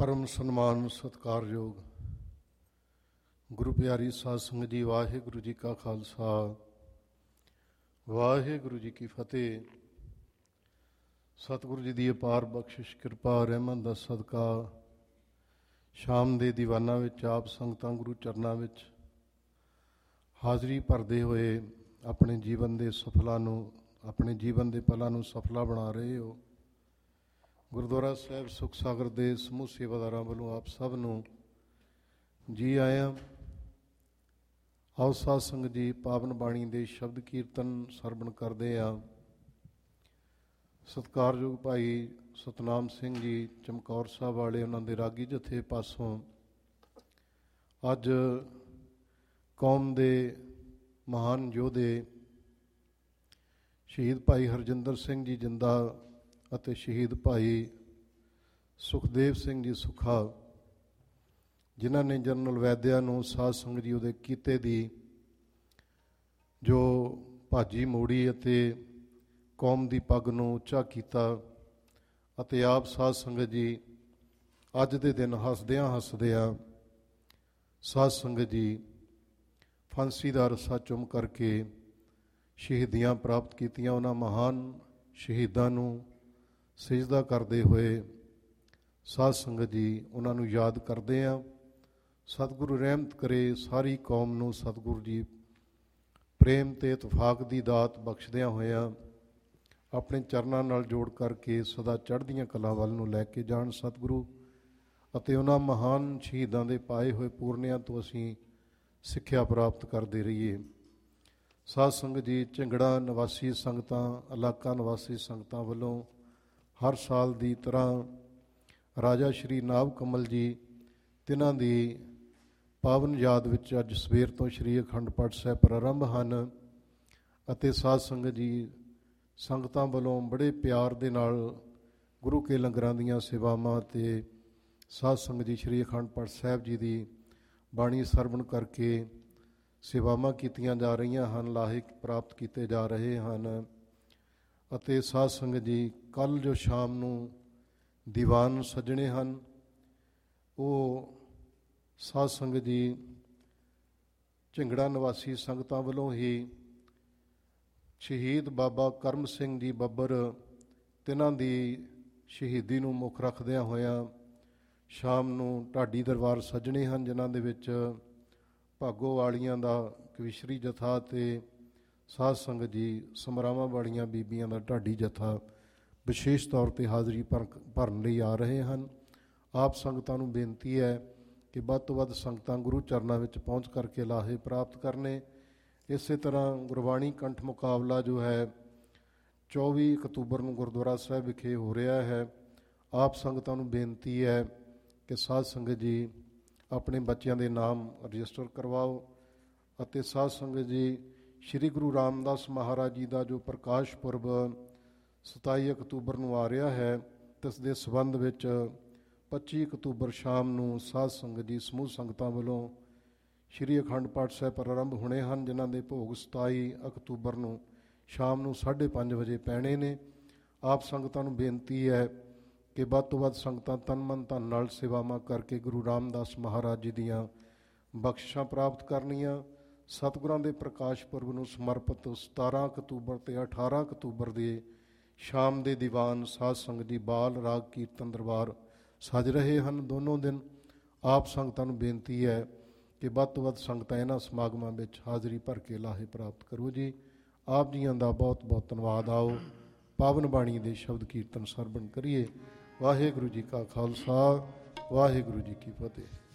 ਪਰਮ ਸਨਮਾਨ ਸਤਿਕਾਰਯੋਗ ਗੁਰੂ ਪਿਆਰੀ ਸਾਧ ਸੰਗਤ ਜੀ, ਵਾਹਿਗੁਰੂ ਜੀ ਕਾ ਖਾਲਸਾ, ਵਾਹਿਗੁਰੂ ਜੀ ਕੀ ਫਤਿਹ। ਸਤਿਗੁਰੂ ਜੀ ਦੀ ਅਪਾਰ ਬਖਸ਼ਿਸ਼, ਕਿਰਪਾ, ਰਹਿਮਤ ਦਾ ਸਦਕਾ ਸ਼ਾਮ ਦੇ ਦੀਵਾਨਾਂ ਵਿੱਚ ਆਪ ਸੰਗਤਾਂ ਗੁਰੂ ਚਰਨਾਂ ਵਿੱਚ ਹਾਜ਼ਰੀ ਭਰਦੇ ਹੋਏ ਆਪਣੇ ਜੀਵਨ ਦੇ ਸਫਲਾਂ ਨੂੰ, ਆਪਣੇ ਜੀਵਨ ਦੇ ਪਲਾਂ ਨੂੰ ਸਫਲਾ ਬਣਾ ਰਹੇ ਹੋ। ਗੁਰਦੁਆਰਾ ਸਾਹਿਬ ਸੁਖ ਸਾਗਰ ਦੇ ਸਮੂਹ ਸੇਵਾਦਾਰਾਂ ਵੱਲੋਂ ਆਪ ਸਭ ਨੂੰ ਜੀ ਆਇਆਂ। ਆਓ ਸਾਧ ਸੰਗਤ ਜੀ, ਪਾਵਨ ਬਾਣੀ ਦੇ ਸ਼ਬਦ ਕੀਰਤਨ ਸਰਵਣ ਕਰਦੇ ਹਾਂ। ਸਤਿਕਾਰਯੋਗ ਭਾਈ ਸਤਨਾਮ ਸਿੰਘ ਜੀ ਚਮਕੌਰ ਸਾਹਿਬ ਵਾਲੇ, ਉਹਨਾਂ ਦੇ ਰਾਗੀ ਜਥੇ ਪਾਸੋਂ ਅੱਜ ਕੌਮ ਦੇ ਮਹਾਨ ਯੋਧੇ ਸ਼ਹੀਦ ਭਾਈ ਹਰਜਿੰਦਰ ਸਿੰਘ ਜੀ ਜਿੰਦਾ ਅਤੇ ਸ਼ਹੀਦ ਭਾਈ ਸੁਖਦੇਵ ਸਿੰਘ ਜੀ ਸੁੱਖਾ, ਜਿਨ੍ਹਾਂ ਨੇ ਜਨਰਲ ਵੈਦਿਆ ਨੂੰ ਸਾਧ ਸੰਗਤ ਜੀ ਉਹਦੇ ਕੀਤੇ ਦੀ ਜੋ ਭਾਜੀ ਮੋੜੀ ਅਤੇ ਕੌਮ ਦੀ ਪੱਗ ਨੂੰ ਉੱਚਾ ਕੀਤਾ, ਅਤੇ ਆਪ ਸਾਧ ਸੰਗਤ ਜੀ ਅੱਜ ਦੇ ਦਿਨ ਹੱਸਦਿਆਂ ਸਾਧ ਸੰਗਤ ਜੀ ਫਾਂਸੀ ਦਾ ਰੱਸਾ ਚੁੰਮ ਕਰਕੇ ਸ਼ਹੀਦੀਆਂ ਪ੍ਰਾਪਤ ਕੀਤੀਆਂ। ਉਹਨਾਂ ਮਹਾਨ ਸ਼ਹੀਦਾਂ ਨੂੰ ਸਿਜਦਾ ਕਰਦੇ ਹੋਏ ਸਾਧ ਸੰਗਤ ਜੀ ਉਹਨਾਂ ਨੂੰ ਯਾਦ ਕਰਦੇ ਹਾਂ। ਸਤਿਗੁਰੂ ਰਹਿਮਤ ਕਰੇ ਸਾਰੀ ਕੌਮ ਨੂੰ, ਸਤਿਗੁਰੂ ਜੀ ਪ੍ਰੇਮ ਤੇ ਇਤਫਾਕ ਦੀ ਦਾਤ ਬਖਸ਼ਦਿਆਂ ਹੋਇਆਂ ਆਪਣੇ ਚਰਨਾਂ ਨਾਲ ਜੋੜ ਕਰਕੇ ਸਦਾ ਚੜ੍ਹਦੀਆਂ ਕਲਾਂ ਵੱਲ ਨੂੰ ਲੈ ਕੇ ਜਾਣ ਸਤਿਗੁਰੂ, ਅਤੇ ਉਹਨਾਂ ਮਹਾਨ ਸ਼ਹੀਦਾਂ ਦੇ ਪਾਏ ਹੋਏ ਪੂਰਨਿਆਂ ਤੋਂ ਅਸੀਂ ਸਿੱਖਿਆ ਪ੍ਰਾਪਤ ਕਰਦੇ ਰਹੀਏ। ਸਾਧ ਸੰਗਤ ਜੀ, ਝਿੰਗੜਾ ਨਿਵਾਸੀ ਸੰਗਤਾਂ, ਇਲਾਕਾ ਨਿਵਾਸੀ ਸੰਗਤਾਂ ਵੱਲੋਂ ਹਰ ਸਾਲ ਦੀ ਤਰ੍ਹਾਂ ਰਾਜਾ ਸ਼੍ਰੀ ਨਾਭ ਕਮਲ ਜੀ ਤਿੰਨਾਂ ਦੀ ਪਾਵਨ ਯਾਦ ਵਿੱਚ ਅੱਜ ਸਵੇਰ ਤੋਂ ਸ਼੍ਰੀ ਅਖੰਡ ਪਾਠ ਸਾਹਿਬ ਪ੍ਰਾਰੰਭ ਹਨ, ਅਤੇ ਸਾਧ ਸੰਗਤ ਜੀ ਸੰਗਤਾਂ ਵੱਲੋਂ ਬੜੇ ਪਿਆਰ ਦੇ ਨਾਲ ਗੁਰੂ ਕੇ ਲੰਗਰਾਂ ਦੀਆਂ ਸੇਵਾਵਾਂ ਅਤੇ ਸਾਧ ਸੰਗਤ ਜੀ ਸ਼੍ਰੀ ਅਖੰਡ ਪਾਠ ਸਾਹਿਬ ਜੀ ਦੀ ਬਾਣੀ ਸਰਵਣ ਕਰਕੇ ਸੇਵਾਵਾਂ ਕੀਤੀਆਂ ਜਾ ਰਹੀਆਂ ਹਨ, ਲਾਹੇ ਪ੍ਰਾਪਤ ਕੀਤੇ ਜਾ ਰਹੇ ਹਨ। ਅਤੇ ਸਾਧ ਸੰਗਤ ਜੀ ਕੱਲ੍ਹ ਜੋ ਸ਼ਾਮ ਨੂੰ ਦੀਵਾਨ ਸੱਜਣੇ ਹਨ, ਉਹ ਸਾਧ ਸੰਗਤ ਜੀ ਝਿੰਗੜਾ ਨਿਵਾਸੀ ਸੰਗਤਾਂ ਵੱਲੋਂ ਹੀ ਸ਼ਹੀਦ ਬਾਬਾ ਕਰਮ ਸਿੰਘ ਜੀ ਬੱਬਰ ਤਿੰਨਾਂ ਦੀ ਸ਼ਹੀਦੀ ਨੂੰ ਮੁੱਖ ਰੱਖਦਿਆਂ ਹੋਇਆਂ ਸ਼ਾਮ ਨੂੰ ਢਾਡੀ ਦਰਬਾਰ ਸੱਜਣੇ ਹਨ, ਜਿਨ੍ਹਾਂ ਦੇ ਵਿੱਚ ਭਾਗੋ ਵਾਲੀਆਂ ਦਾ ਕਵਿਸ਼ਰੀ ਜਥਾ ਅਤੇ ਸਾਧ ਸੰਗਤ ਜੀ ਸਮਰਾਵਾਂ ਵਾਲੀਆਂ ਬੀਬੀਆਂ ਦਾ ਢਾਡੀ ਜਥਾ ਵਿਸ਼ੇਸ਼ ਤੌਰ 'ਤੇ ਹਾਜ਼ਰੀ ਭਰਨ ਲਈ ਆ ਰਹੇ ਹਨ। ਆਪ ਸੰਗਤਾਂ ਨੂੰ ਬੇਨਤੀ ਹੈ ਕਿ ਵੱਧ ਤੋਂ ਵੱਧ ਸੰਗਤਾਂ ਗੁਰੂ ਚਰਨਾਂ ਵਿੱਚ ਪਹੁੰਚ ਕਰਕੇ ਲਾਹੇ ਪ੍ਰਾਪਤ ਕਰਨੇ। ਇਸੇ ਤਰ੍ਹਾਂ ਗੁਰਬਾਣੀ ਕੰਠ ਮੁਕਾਬਲਾ ਜੋ ਹੈ 24 ਅਕਤੂਬਰ ਨੂੰ ਗੁਰਦੁਆਰਾ ਸਾਹਿਬ ਵਿਖੇ ਹੋ ਰਿਹਾ ਹੈ। ਆਪ ਸੰਗਤਾਂ ਨੂੰ ਬੇਨਤੀ ਹੈ ਕਿ ਸਾਧ ਸੰਗਤ ਜੀ ਆਪਣੇ ਬੱਚਿਆਂ ਦੇ ਨਾਮ ਰਜਿਸਟਰ ਕਰਵਾਓ, ਅਤੇ ਸਾਧ ਸੰਗਤ ਜੀ ਸ਼੍ਰੀ ਗੁਰੂ ਰਾਮਦਾਸ ਮਹਾਰਾਜ ਜੀ ਦਾ ਜੋ ਪ੍ਰਕਾਸ਼ ਪੁਰਬ 27 ਅਕਤੂਬਰ ਨੂੰ ਆ ਰਿਹਾ ਹੈ, ਇਸ ਦੇ ਸੰਬੰਧ ਵਿੱਚ 25 ਅਕਤੂਬਰ ਸ਼ਾਮ ਨੂੰ ਸਾਧ ਸੰਗਤ ਜੀ ਸਮੂਹ ਸੰਗਤਾਂ ਵੱਲੋਂ ਸ਼੍ਰੀ ਅਖੰਡ ਪਾਠ ਸਾਹਿਬ ਪ੍ਰਾਰੰਭ ਹੋਣੇ ਹਨ, ਜਿਨ੍ਹਾਂ ਦੇ ਭੋਗ 27 ਅਕਤੂਬਰ ਨੂੰ ਸ਼ਾਮ ਨੂੰ 5:30 ਵਜੇ ਪੈਣੇ ਨੇ। ਆਪ ਸੰਗਤਾਂ ਨੂੰ ਬੇਨਤੀ ਹੈ ਕਿ ਵੱਧ ਤੋਂ ਵੱਧ ਸੰਗਤਾਂ ਤਨ ਮਨ ਧਨ ਨਾਲ ਸੇਵਾਵਾਂ ਕਰਕੇ ਗੁਰੂ ਰਾਮਦਾਸ ਮਹਾਰਾਜ ਜੀ ਦੀਆਂ ਬਖਸ਼ਿਸ਼ਾਂ ਪ੍ਰਾਪਤ ਕਰਨੀਆਂ। ਸਤਿਗੁਰਾਂ ਦੇ ਪ੍ਰਕਾਸ਼ ਪੁਰਬ ਨੂੰ ਸਮਰਪਿਤ 17 ਅਕਤੂਬਰ ਅਤੇ 18 ਅਕਤੂਬਰ ਦੇ ਸ਼ਾਮ ਦੇ ਦੀਵਾਨ ਸਾਧ ਸੰਗਤ ਜੀ ਬਾਲ ਰਾਗ ਕੀਰਤਨ ਦਰਬਾਰ ਸੱਜ ਰਹੇ ਹਨ ਦੋਨੋਂ ਦਿਨ। ਆਪ ਸੰਗਤਾਂ ਨੂੰ ਬੇਨਤੀ ਹੈ ਕਿ ਵੱਧ ਤੋਂ ਵੱਧ ਸੰਗਤਾਂ ਇਹਨਾਂ ਸਮਾਗਮਾਂ ਵਿੱਚ ਹਾਜ਼ਰੀ ਭਰ ਕੇ ਲਾਹੇ ਪ੍ਰਾਪਤ ਕਰੋ ਜੀ। ਆਪ ਜੀਆਂ ਦਾ ਬਹੁਤ ਬਹੁਤ ਧੰਨਵਾਦ। ਆਓ ਪਾਵਨ ਬਾਣੀ ਦੇ ਸ਼ਬਦ ਕੀਰਤਨ ਸਰਵਣ ਕਰੀਏ। ਵਾਹਿਗੁਰੂ ਜੀ ਕਾ ਖਾਲਸਾ, ਵਾਹਿਗੁਰੂ ਜੀ ਕੀ ਫਤਿਹ।